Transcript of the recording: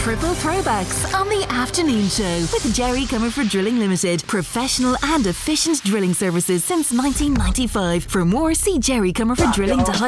Triple Throwbacks on the afternoon show with Jerry Comerford Drilling Limited. Professional and efficient drilling services since 1995. For more, see Jerry Comerford Drilling to